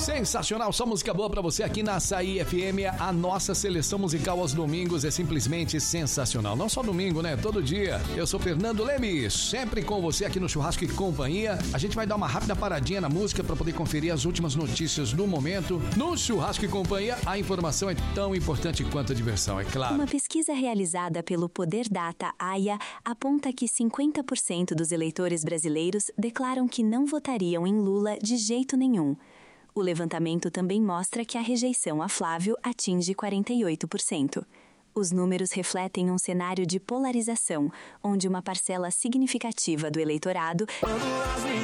Sensacional, só música boa pra você aqui na Açaí FM. A nossa seleção musical aos domingos é simplesmente sensacional. Não só domingo, né? Todo dia. Eu sou Fernando Lemes, sempre com você aqui no Churrasco e Companhia. A gente vai dar uma rápida paradinha na música pra poder conferir as últimas notícias do momento. No Churrasco e Companhia, a informação é tão importante quanto a diversão, é claro. Uma pesquisa realizada pelo Poder Data AIA aponta que 50% dos eleitores brasileiros declaram que não votariam em Lula de jeito nenhum. O levantamento também mostra que a rejeição a Flávio atinge 48%. Os números refletem um cenário de polarização, onde uma parcela significativa do eleitorado